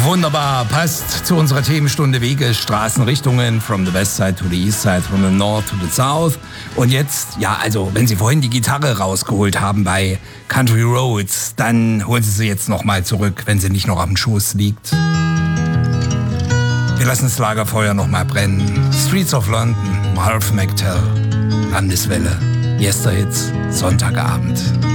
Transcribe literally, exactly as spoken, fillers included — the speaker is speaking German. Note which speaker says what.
Speaker 1: Wunderbar, passt zu unserer Themenstunde Wege, Straßenrichtungen, from the west side to the east side, from the north to the south. Und jetzt, ja, also, wenn Sie vorhin die Gitarre rausgeholt haben bei Country Roads, dann holen Sie sie jetzt nochmal zurück, wenn sie nicht noch am Schoß liegt. Wir lassen das Lagerfeuer nochmal brennen. Streets of London, Marv McTell, Landeswelle, Yesterhits, Sonntagabend.